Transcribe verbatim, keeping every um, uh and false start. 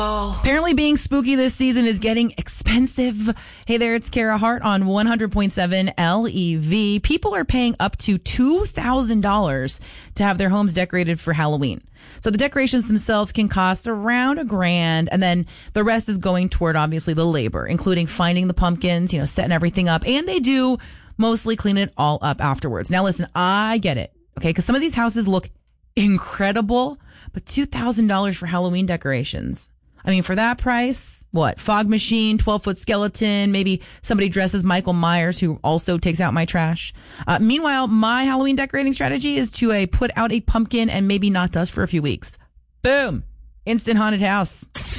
Apparently being spooky this season is getting expensive. Hey there, it's Kara Hart on one hundred point seven L E V. People are paying up to two thousand dollars to have their homes decorated for Halloween. So the decorations themselves can cost around a grand, and then the rest is going toward, obviously, the labor, including finding the pumpkins, you know, setting everything up, and they do mostly clean it all up afterwards. Now, listen, I get it, okay, because some of these houses look incredible, but two thousand dollars for Halloween decorations. I mean, for that price, what? Fog machine, twelve-foot skeleton, maybe somebody dresses Michael Myers who also takes out my trash. Uh, meanwhile, my Halloween decorating strategy is to uh, put out a pumpkin and maybe not dust for a few weeks. Boom. Instant haunted house.